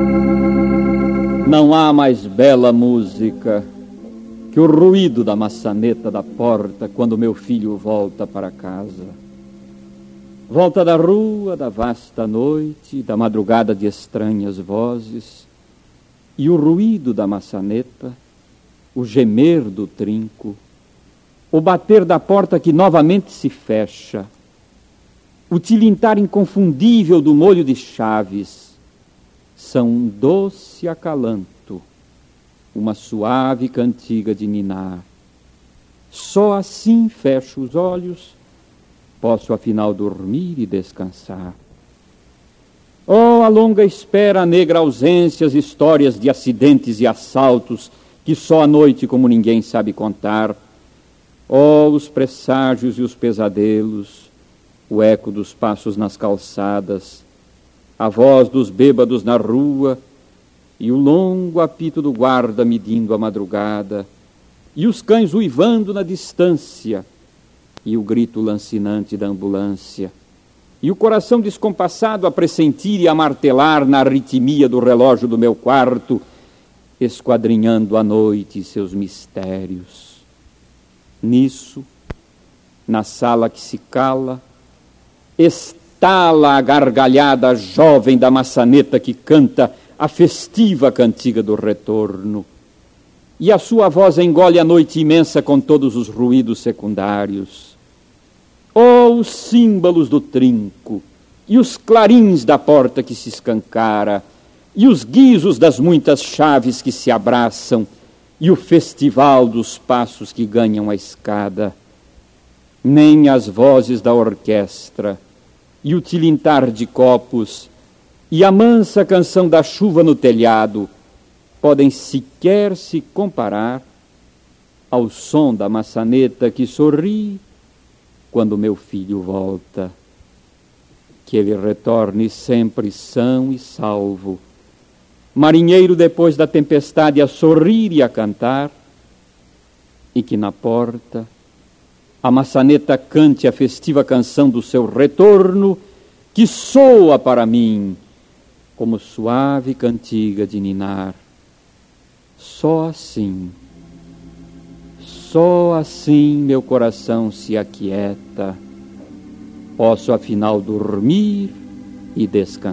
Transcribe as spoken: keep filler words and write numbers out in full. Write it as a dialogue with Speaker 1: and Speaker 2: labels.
Speaker 1: Não há mais bela música que o ruído da maçaneta da porta quando meu filho volta para casa. Volta da rua, da vasta noite, da madrugada de estranhas vozes, e o ruído da maçaneta, o gemer do trinco, o bater da porta que novamente se fecha, o tilintar inconfundível do molho de chaves, são um doce acalanto, uma suave cantiga de ninar. Só assim fecho os olhos, posso afinal dormir e descansar. Oh, a longa espera, a negra ausência, as histórias de acidentes e assaltos que só à noite como ninguém sabe contar. Oh, os presságios e os pesadelos, o eco dos passos nas calçadas, a voz dos bêbados na rua e o longo apito do guarda medindo a madrugada, e os cães uivando na distância, e o grito lancinante da ambulância, e o coração descompassado a pressentir e a martelar na arritmia do relógio do meu quarto, esquadrinhando a noite e seus mistérios. Nisso, na sala que se cala, estala a gargalhada jovem da maçaneta que canta a festiva cantiga do retorno, e a sua voz engole a noite imensa com todos os ruídos secundários. Oh, os símbolos do trinco, e os clarins da porta que se escancara, e os guizos das muitas chaves que se abraçam, e o festival dos passos que ganham a escada. Nem as vozes da orquestra, e o tilintar de copos, e a mansa canção da chuva no telhado podem sequer se comparar ao som da maçaneta que sorri quando meu filho volta. Que ele retorne sempre são e salvo, marinheiro depois da tempestade a sorrir e a cantar, e que na porta a maçaneta cante a festiva canção do seu retorno, que soa para mim como suave cantiga de ninar. Só assim, só assim meu coração se aquieta, posso afinal dormir e descansar.